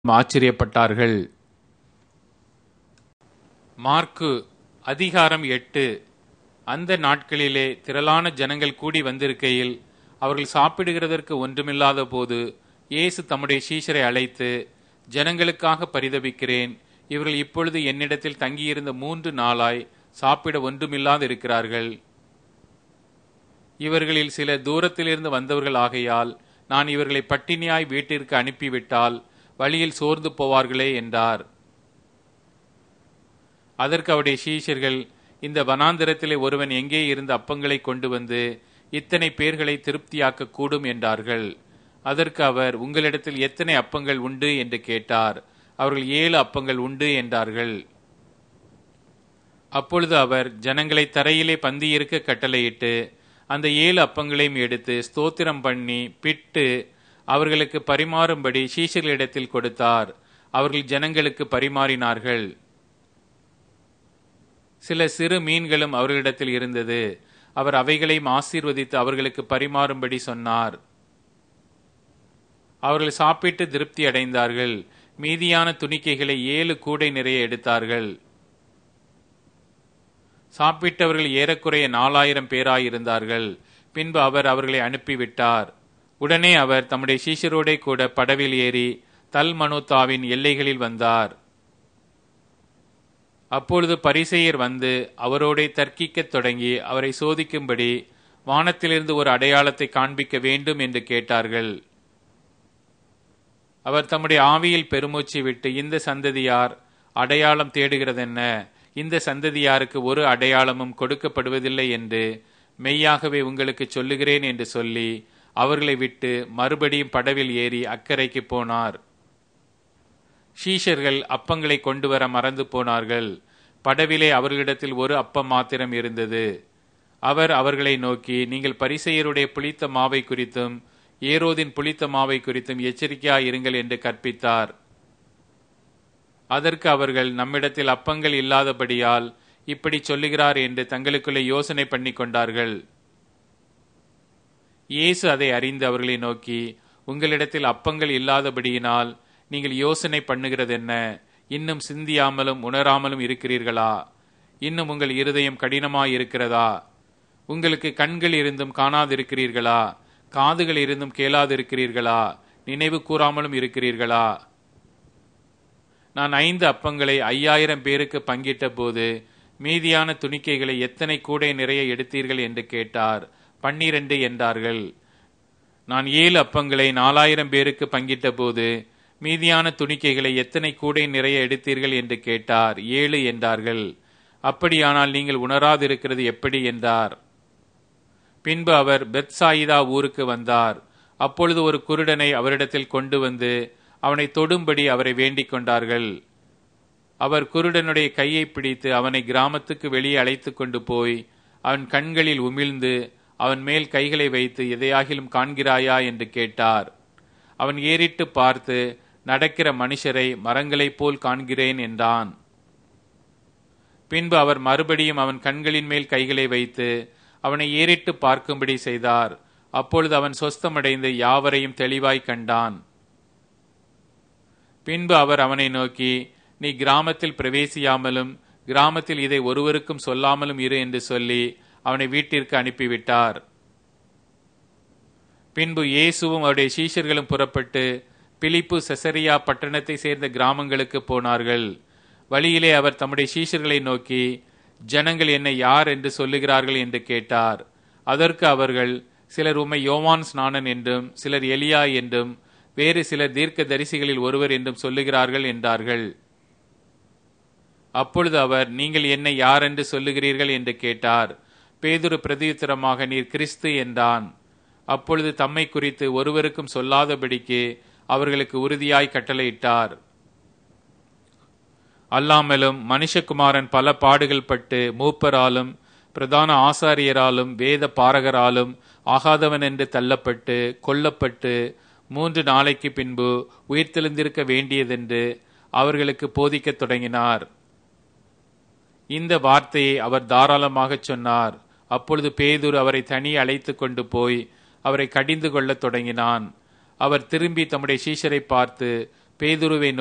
ஆச்சரியப்பட்டார்கள். மார்க்கு அதிகாரம் 8. அந்த நாட்களிலே திரளான ஜனங்கள் கூடி வந்திருக்கையில் அவர்கள் சாப்பிடுகிறதற்கு ஒன்றுமில்லாத போது இயேசு தம்முடைய சீஷரை அழைத்து, ஜனங்களுக்காக பரிதபிக்கிறேன். இவர்கள் இப்பொழுது என்னிடத்தில் தங்கியிருந்த 3 நாளாய் சாப்பிட ஒன்றுமில்லாது இருக்கிறார்கள். இவர்களில் சில தூரத்திலிருந்து வந்தவர்கள் ஆகையால் நான் இவர்களை பட்டினியாய் வீட்டிற்கு அனுப்பிவிட்டால் வழியில் சோர்ந்து போவார்களே என்றார். அதற்கு அவருடைய சீஷர்கள், இந்த வனாந்திரத்திலே ஒருவன் எங்கே இருந்து அப்பங்களை கொண்டு வந்து இத்தனை பேர்களை திருப்தியாக்க கூடும் என்றார்கள். அதற்கு அவர், உங்களிடத்தில் எத்தனை அப்பங்கள் உண்டு என்று கேட்டார். அவர்கள் 7 அப்பங்கள் உண்டு என்றார்கள். அப்பொழுது அவர் ஜனங்களை தரையிலே பந்தியிருக்க கட்டளையிட்டு அந்த 7 அப்பங்களையும் எடுத்து ஸ்தோத்திரம் பண்ணி பிட்டு அவர்களுக்கு பரிமாறும்படி சீஷர்களிடத்தில் கொடுத்தார். அவர்கள் ஜனங்களுக்கு பரிமாறினார்கள். சில சிறு மீன்களும் அவர்களிடத்தில் இருந்தது. அவர் அவைகளையும் ஆசீர்வதித்து அவர்களுக்கு பரிமாறும்படி சொன்னார். அவர்கள் சாப்பிட்டு திருப்தி அடைந்தார்கள். மீதியான துணிக்கைகளை 7 கூடை நிறைய எடுத்தார்கள். சாப்பிட்டவர்கள் ஏறக்குறைய 4000 பேராயிருந்தார்கள். பின்பு அவர் அவர்களை அனுப்பிவிட்டார். உடனே அவர் தம்முடைய சீஷரோடே கூட படவில் ஏறி தல்மனூத்தாவின் எல்லைகளில் வந்தார். அப்பொழுது பரிசேயர் வந்து அவரோடே தர்க்கிக்கத் தொடங்கி அவரை சோதிக்கும்படி வானத்திலிருந்து ஒரு அடையாளத்தை காண்பிக்க வேண்டும் என்று கேட்டார்கள். அவர் தம்முடைய ஆவியில் பெருமூச்சு விட்டு, இந்த சந்ததியார் அடையாளம் தேடுகிறதென்ன? இந்த சந்ததியாருக்கு ஒரு அடையாளமும் கொடுக்கப்படுவதில்லை என்று மெய்யாகவே உங்களுக்கு சொல்லுகிறேன் என்று சொல்லி அவர்களை விட்டு மறுபடியும் படவில் ஏறி அக்கரைக்கு போனார். சீஷர்கள் அப்பங்களை கொண்டு வர மறந்து போனார்கள். படவிலே அவர்களிடத்தில் ஒரு அப்பம் மாத்திரம் இருந்தது. அவர் அவர்களை நோக்கி, நீங்கள் பரிசேயருடைய புளித்த மாவை குறித்தும் ஏரோதின் புளித்த மாவை குறித்தும் எச்சரிக்கையாயிருங்கள் என்று கற்பித்தார். அதற்கு அவர்கள், நம்மிடத்தில் அப்பங்கள் இல்லாதபடியால் இப்படி சொல்லுகிறார் என்று தங்களுக்குள்ளே யோசனை பண்ணி கொண்டார்கள். இயேசு அதை அறிந்து அவர்களை நோக்கி, உங்களிடத்தில் அப்பங்கள் இல்லாதபடியினால் நீங்கள் யோசனை பண்ணுகிறதென்ன? இன்னும் சிந்தியாமலும் உணராமலும் இருக்கிறீர்களா? இன்னும் உங்கள் இருதயம் கடினமாயிருக்கிறதா? உங்களுக்கு கண்கள் இருந்தும் காணாதிருக்கிறீர்களா? காதுகள் இருந்தும் கேளாதிருக்கிறீர்களா? நினைவு கூறாமலும் இருக்கிறீர்களா? நான் 5 அப்பங்களை 5000 பேருக்கு பங்கிட்ட போது மீதியான துணிக்கைகளை எத்தனை கூடை நிறைய எடுத்தீர்கள் என்று கேட்டார். 12 என்றார்கள். நான் 7 அப்பங்களை 4000 பேருக்கு பங்கிட்ட போது மீதியான துணிக்கைகளை எத்தனை கூடை நிறைய எடுத்தீர்கள் என்று கேட்டார். 7 என்றார்கள். அப்படியானால் நீங்கள் உணராதிருக்கிறது எப்படி என்றார். பின்பு அவர் பெத்சாயிதா ஊருக்கு வந்தார். அப்பொழுது ஒரு குருடனை அவரிடத்தில் கொண்டு வந்து அவனை தொடும்படி அவரை வேண்டிக் கொண்டார்கள். அவர் குருடனுடைய கையை பிடித்து அவனை கிராமத்துக்கு வெளியே அழைத்து கொண்டு போய் அவன் கண்களில் உமிழ்ந்து அவன் மேல் கைகளை வைத்து, எதையாகிலும் காண்கிறாயா என்று கேட்டார். அவன் ஏறிட்டு பார்த்து, நடக்கிற மனுஷரை மரங்களைப் போல் காண்கிறேன் என்றான். பின்பு அவர் மறுபடியும் அவன் கண்களின் மேல் கைகளை வைத்து அவனை ஏறிட்டு பார்க்கும்படி செய்தார். அப்பொழுது அவன் சொஸ்தமடைந்து யாவரையும் தெளிவாய் கண்டான். பின்பு அவர் அவனை நோக்கி, நீ கிராமத்தில் பிரவேசியாமலும் கிராமத்தில் இதை ஒருவருக்கும் சொல்லாமலும் இரு என்று சொல்லி அவனை வீட்டிற்கு அனுப்பிவிட்டார். பின்பு இயேசுவும் அவருடைய சீஷர்களும் புறப்பட்டு பிலிப்பு செசரியா பட்டணத்தை சேர்ந்த கிராமங்களுக்கு போனார்கள். வழியிலே அவர் தம்முடைய சீஷர்களை நோக்கி, ஜனங்கள் என்னை யார் என்று சொல்லுகிறார்கள் என்று கேட்டார். அதற்கு அவர்கள், சிலர் உம்மை யோவான் ஸ்நானன் என்றும், சிலர் எலியா என்றும், வேறு சிலர் தீர்க்க தரிசிகளில் ஒருவர் என்றும் சொல்லுகிறார்கள் என்றார்கள். அப்பொழுது அவர், நீங்கள் என்னை யார் என்று சொல்லுகிறீர்கள் என்று கேட்டார். பேதுரு பிரதியுத்தரமாக, நீர் கிறிஸ்து என்றான். அப்பொழுது தம்மை குறித்து ஒருவருக்கும் சொல்லாதபடிக்கு அவர்களுக்கு உறுதியாய் கட்டளையிட்டார். அல்லாமலும் மனுஷகுமாரன் பல பாடுகள் பட்டு மூப்பராலும் பிரதான ஆசாரியராலும் வேத பாரகராலும் ஆகாதவன் என்று தள்ளப்பட்டு கொல்லப்பட்டு 3 நாளைக்கு பின்பு உயிர்த்தெழுந்திருக்க வேண்டியதென்று அவர்களுக்கு போதிக்கத் தொடங்கினார். இந்த வார்த்தையை அவர் தாராளமாக சொன்னார். அப்பொழுது பேதுரு அவரை தனியே அழைத்து கொண்டு போய் அவரை கடிந்து கொள்ளத் தொடங்கினான். அவர் திரும்பி தம்முடைய சீஷரை பார்த்து, பேதுருவை